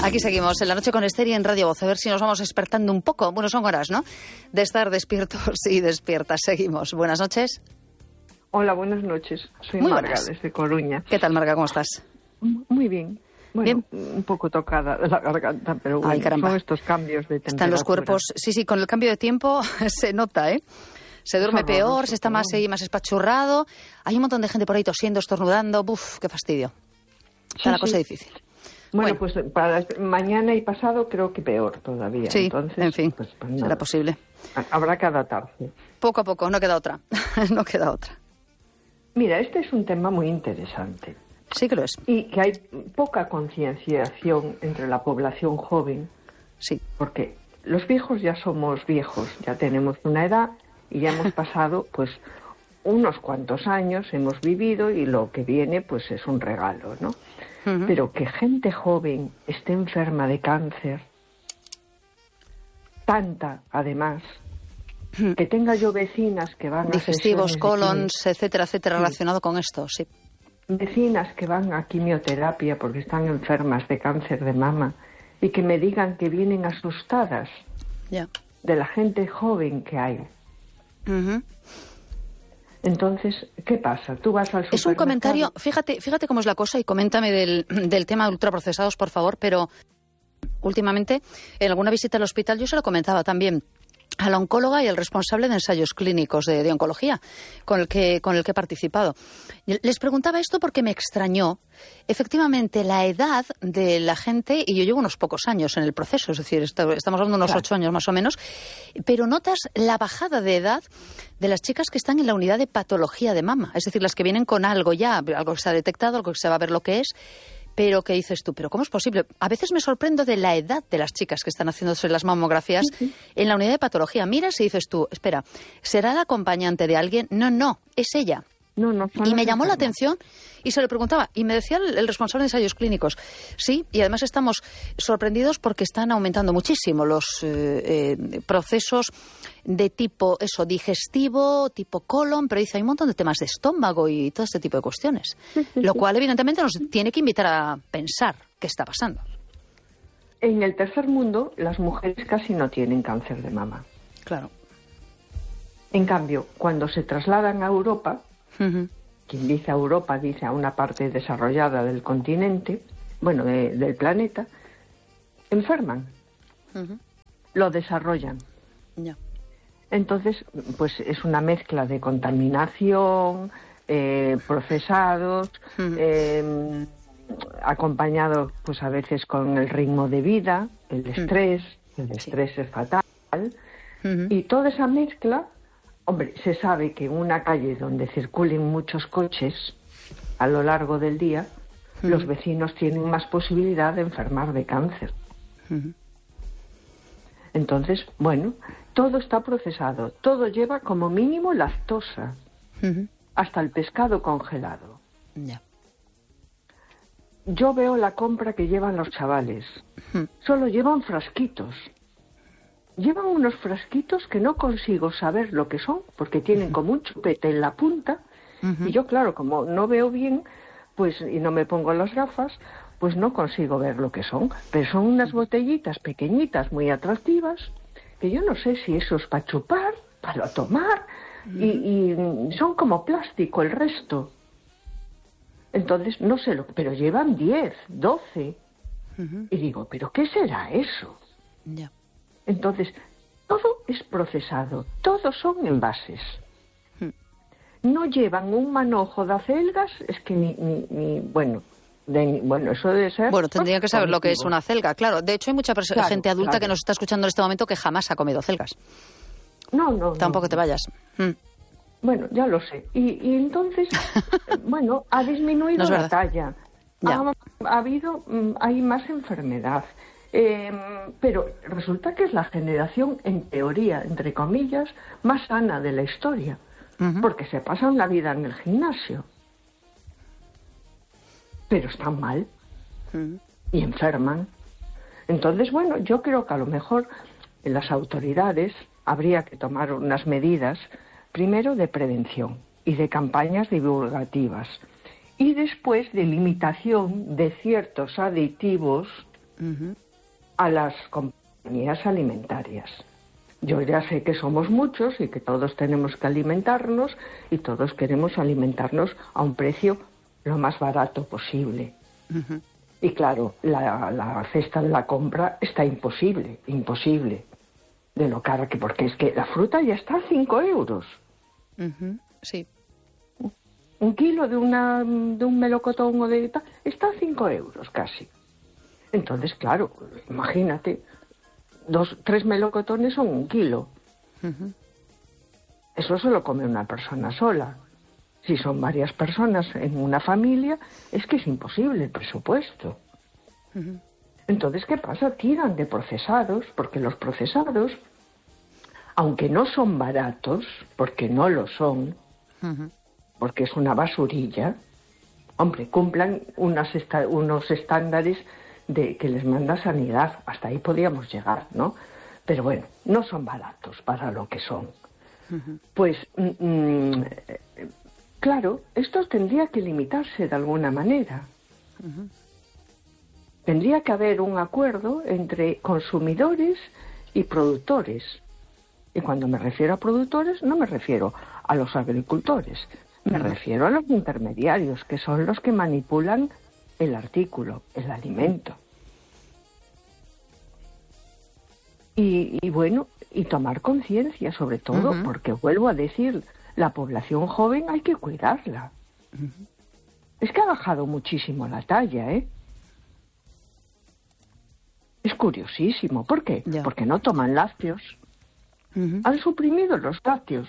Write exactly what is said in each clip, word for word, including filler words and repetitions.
Aquí seguimos en la noche con Esther y en Radio Voz. A ver si nos vamos despertando un poco. Bueno, son horas, ¿no? De estar despiertos y despiertas. Seguimos. Buenas noches. Hola, buenas noches. Soy Muy Marga, buenas. desde Coruña. ¿Qué tal, Marga? ¿Cómo estás? Muy bien. Bueno, Bien. un poco tocada de la garganta, pero bueno, Ay, caramba. son estos cambios de temperatura. Están los cuerpos... Sí, sí, con el cambio de tiempo se nota, ¿eh? Se duerme Es horroroso, peor, se está más, ahí, más espachurrado. Hay un montón de gente por ahí tosiendo, estornudando. Buf, qué fastidio. Está Sí, la cosa sí. difícil. Bueno, Bueno. pues para mañana y pasado creo que peor todavía. Sí, Entonces, en fin, pues, pues será nada. posible. Habrá que adaptarse. Poco a poco, no queda otra. No queda otra. Mira, este es un tema muy interesante Sí que lo es. y que hay poca concienciación entre la población joven, Sí. porque los viejos ya somos viejos, ya tenemos una edad y ya hemos pasado pues unos cuantos años, hemos vivido y lo que viene pues es un regalo, ¿no? Ujú. Pero que gente joven esté enferma de cáncer, tanta además, que tenga yo vecinas que van Digestivos, a sesiones de colons, etcétera, etcétera, relacionado con esto, sí. quimio- vecinas que van a quimioterapia porque están enfermas de cáncer de mama y que me digan que vienen asustadas Ya. de la gente joven que hay. Ujú. Entonces, ¿qué pasa? Tú vas al supermercado... Es un comentario, fíjate, fíjate cómo es la cosa y coméntame del, del tema de ultraprocesados, por favor, pero últimamente en alguna visita al hospital yo se lo comentaba también a la oncóloga y al responsable de ensayos clínicos de, de oncología con el que con el que he participado. Les preguntaba esto porque me extrañó efectivamente la edad de la gente, y yo llevo unos pocos años en el proceso, es decir, está- estamos hablando de unos Claro. ocho años más o menos, pero notas la bajada de edad de las chicas que están en la unidad de patología de mama, es decir, las que vienen con algo ya, algo que se ha detectado, algo que se va a ver lo que es, pero ¿qué dices tú? ¿Pero cómo es posible? A veces me sorprendo de la edad de las chicas que están haciéndose las mamografías en la unidad de patología. Miras y dices tú, espera, ¿será el acompañante de alguien? No, no, es ella. No, no, son Y las me llamó la enfermas. atención y se lo preguntaba. Y me decía el, el responsable de ensayos clínicos, sí, y además estamos sorprendidos porque están aumentando muchísimo los eh, eh, procesos de tipo eso digestivo, tipo colon, pero dice, hay un montón de temas de estómago y todo este tipo de cuestiones. Lo cual, evidentemente, nos tiene que invitar a pensar qué está pasando. En el tercer mundo, las mujeres casi no tienen cáncer de mama. Claro. En cambio, cuando se trasladan a Europa, Ujú. quien dice Europa dice a una parte desarrollada del continente, bueno, de- del planeta, enferman, Ujú. lo desarrollan. Ya. Entonces, pues es una mezcla de contaminación, eh, procesados, Ujú. eh, acompañado pues a veces con el ritmo de vida, el estrés, el estrés es fatal, Ujú. y toda esa mezcla, hombre, se sabe que en una calle donde circulen muchos coches a lo largo del día, los vecinos tienen más posibilidad de enfermar de cáncer. Ujú. Entonces, bueno, todo está procesado, todo lleva como mínimo lactosa, Ujú. hasta el pescado congelado. Ya. Yo veo la compra que llevan los chavales, Ujú. solo llevan frasquitos. Llevan unos frasquitos que no consigo saber lo que son, porque tienen como un chupete en la punta, Ujú. y yo, claro, como no veo bien, pues y no me pongo las gafas, pues no consigo ver lo que son. Pero son unas botellitas pequeñitas, muy atractivas, que yo no sé si eso es para chupar, para tomar, y, y son como plástico el resto. Entonces, no sé lo pero llevan diez, doce, Ujú. y digo, ¿pero qué será eso? Ya. Entonces, todo es procesado, todos son envases. Hmm. No llevan un manojo de acelgas, es que ni, ni, ni bueno, de, bueno, eso debe ser... Bueno, tendría que saber lo que es cognitivo. una celga, claro. De hecho, hay mucha perso- Claro, gente adulta claro. que nos está escuchando en este momento que jamás ha comido celgas. No, no, Tampoco no. te vayas. Mm. Bueno, ya lo sé. Y, y entonces, bueno, ha disminuido No es la verdad. talla. Ya. Ha, ha habido, mm, hay más enfermedad. Eh, pero resulta que es la generación, en teoría, entre comillas, más sana de la historia. Ujú. Porque se pasan la vida en el gimnasio. Pero están mal Ujú. y enferman. Entonces, bueno, yo creo que a lo mejor en las autoridades habría que tomar unas medidas, primero de prevención y de campañas divulgativas, y después de limitación de ciertos aditivos uh-huh. a las compañías alimentarias. Yo ya sé que somos muchos y que todos tenemos que alimentarnos y todos queremos alimentarnos a un precio lo más barato posible. Uh-huh. Y claro, la, la cesta de la compra está imposible, imposible, de lo cara que, porque es que la fruta ya está a cinco euros. Uh-huh. Sí. Un kilo de, una, de un melocotón o de tal está a cinco euros casi. Entonces, claro, imagínate, dos, tres melocotones son un kilo. Uh-huh. Eso se lo come una persona sola. Si son varias personas en una familia, es que es imposible el presupuesto. Uh-huh. Entonces, ¿qué pasa? Tiran de procesados, porque los procesados, aunque no son baratos, porque no lo son, uh-huh. porque es una basurilla, hombre, cumplan unas esta- unos estándares de que les manda Sanidad, hasta ahí podíamos llegar, ¿no? Pero bueno, no son baratos para lo que son. Uh-huh. Pues, mm, claro, esto tendría que limitarse de alguna manera. Uh-huh. Tendría que haber un acuerdo entre consumidores y productores. Y cuando me refiero a productores, no me refiero a los agricultores, me uh-huh. refiero a los intermediarios, que son los que manipulan el artículo, el alimento. Y, y bueno, y tomar conciencia sobre todo, uh-huh. porque vuelvo a decir, la población joven hay que cuidarla. Uh-huh. Es que ha bajado muchísimo la talla, ¿eh? Es curiosísimo. ¿Por qué? Yeah. Porque no toman lácteos. Uh-huh. Han suprimido los lácteos.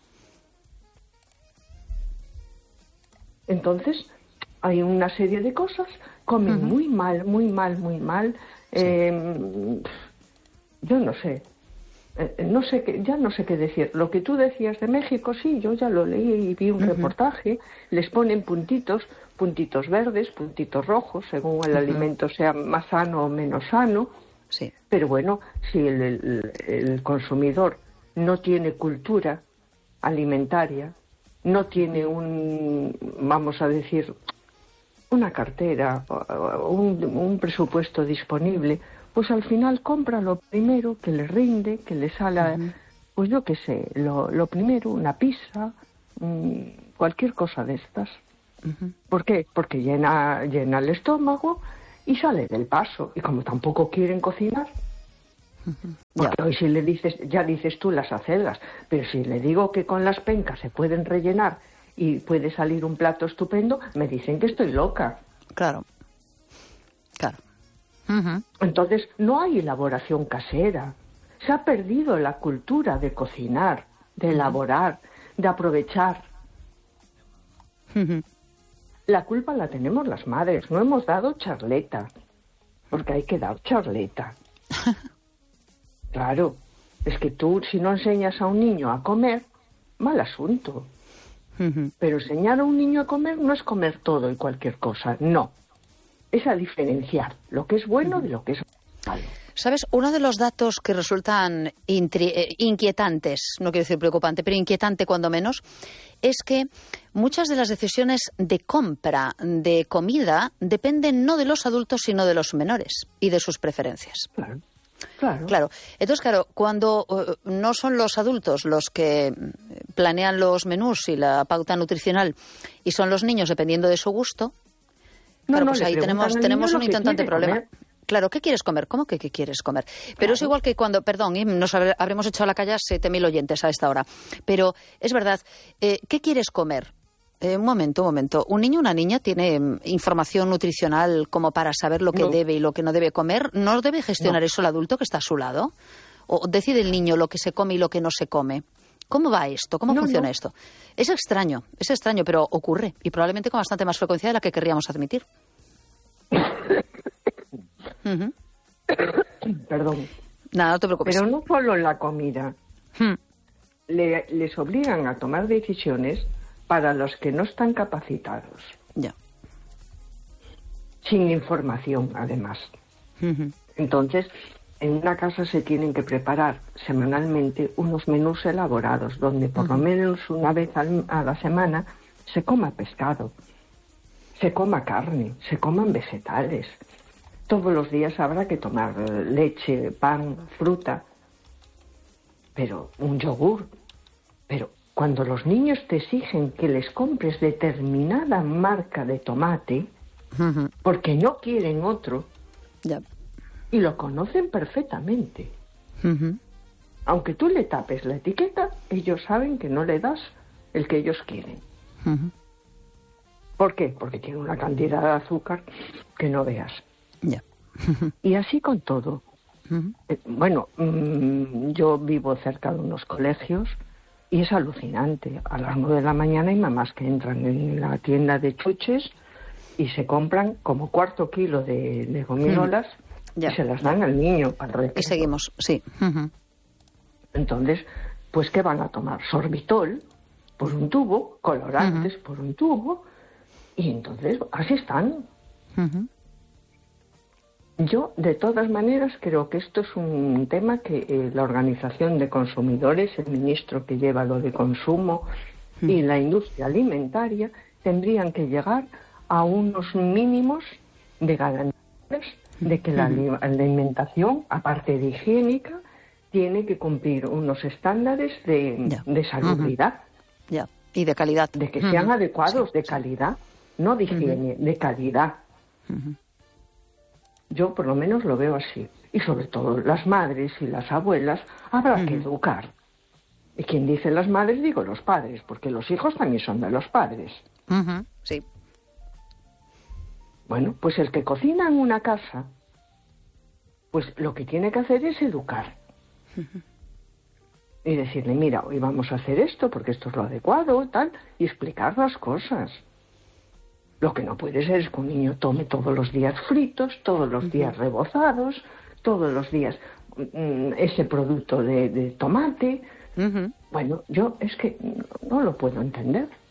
Entonces, hay una serie de cosas, comen uh-huh. muy mal, muy mal, muy mal. Sí. Eh, yo no sé, eh, no sé qué, ya no sé qué decir. Lo que tú decías de México, sí, yo ya lo leí y vi un uh-huh. reportaje. Les ponen puntitos, puntitos verdes, puntitos rojos, según el uh-huh. alimento sea más sano o menos sano. Sí. Pero bueno, si el, el, el consumidor no tiene cultura alimentaria, no tiene un, vamos a decir, una cartera, un, un presupuesto disponible, pues al final compra lo primero que le rinde, que le sale, uh-huh. pues yo qué sé, lo, lo primero, una pizza, mmm, cualquier cosa de estas. Uh-huh. ¿Por qué? Porque llena, llena el estómago y sale del paso. Y como tampoco quieren cocinar, uh-huh. porque yeah. hoy si le dices, ya dices tú las acelgas, pero si le digo que con las pencas se pueden rellenar y puede salir un plato estupendo, me dicen que estoy loca. Claro, claro. Uh-huh. Entonces, no hay elaboración casera. Se ha perdido la cultura de cocinar, de elaborar, de aprovechar. Uh-huh. La culpa la tenemos las madres. No hemos dado charleta, porque hay que dar charleta. Claro, es que tú, si no enseñas a un niño a comer, mal asunto. Uh-huh. Pero enseñar a un niño a comer no es comer todo y cualquier cosa, no. Es a diferenciar lo que es bueno uh-huh. de lo que es malo. ¿Sabes? Uno de los datos que resultan intri- eh, inquietantes, no quiero decir preocupante, pero inquietante cuando menos, es que muchas de las decisiones de compra de comida dependen no de los adultos, sino de los menores y de sus preferencias. Claro. Claro. Claro. Entonces, claro, cuando uh, no son los adultos los que planean los menús y la pauta nutricional y son los niños dependiendo de su gusto, no, claro, no, pues ahí tenemos, tenemos un inquietante problema. Comer. Claro, ¿qué quieres comer? ¿Cómo que qué quieres comer? Pero claro. Es igual que cuando, perdón, nos habremos echado a la calle a siete mil oyentes a esta hora, pero es verdad, eh, ¿qué quieres comer? Eh, un momento, un momento. ¿Un niño o una niña tiene um, información nutricional como para saber lo que no. debe y lo que no debe comer? ¿No debe gestionar no. eso el adulto que está a su lado? ¿O decide el niño lo que se come y lo que no se come? ¿Cómo va esto? ¿Cómo no, funciona no. esto? Es extraño, es extraño, pero ocurre. Y probablemente con bastante más frecuencia de la que querríamos admitir. uh-huh. Perdón. Nada, no te preocupes. Pero no solo la comida. Hmm. Le, les obligan a tomar decisiones para los que no están capacitados. Ya. Sin información, además. Uh-huh. Entonces, en una casa se tienen que preparar semanalmente unos menús elaborados, donde por uh-huh. lo menos una vez al, a la semana se coma pescado, se coma carne, se coman vegetales. todos los días habrá que tomar leche, pan, fruta, pero un yogur. Pero cuando los niños te exigen que les compres determinada marca de tomate, uh-huh. porque no quieren otro, yeah. y lo conocen perfectamente. Uh-huh. Aunque tú le tapes la etiqueta, ellos saben que no le das el que ellos quieren. Uh-huh. ¿Por qué? Porque tiene una cantidad de azúcar que no veas. Yeah. Y así con todo. Uh-huh. Eh, bueno, mmm, yo vivo cerca de unos colegios y es alucinante. A las nueve de la mañana hay mamás que entran en la tienda de chuches y se compran como cuarto kilo de, de gominolas uh-huh. yeah. y se las dan al niño para el recreo. Y seguimos, sí. Uh-huh. Entonces, pues ¿qué van a tomar? Sorbitol por un tubo, colorantes uh-huh. por un tubo, y entonces así están. Uh-huh. Yo, de todas maneras, creo que esto es un tema que eh, la Organización de Consumidores, el ministro que lleva lo de consumo uh-huh. y la industria alimentaria tendrían que llegar a unos mínimos de garantías de que la uh-huh. alimentación, aparte de higiénica, tiene que cumplir unos estándares de, yeah. de salubridad. Uh-huh. Yeah. Y de calidad. De que sean uh-huh. adecuados, sí, de calidad, sí. no de higiene, uh-huh. de calidad. Uh-huh. Yo por lo menos lo veo así. Y sobre todo las madres y las abuelas habrá uh-huh. que educar. Y quien dice las madres, digo los padres, porque los hijos también son de los padres. Uh-huh. Sí. Bueno, pues el que cocina en una casa, pues lo que tiene que hacer es educar. Uh-huh. Y decirle, mira, hoy vamos a hacer esto porque esto es lo adecuado, tal, y explicar las cosas. Lo que no puede ser es que un niño tome todos los días fritos, todos los uh-huh. días rebozados, todos los días mm, ese producto de, de tomate. Uh-huh. Bueno, yo es que no, no lo puedo entender.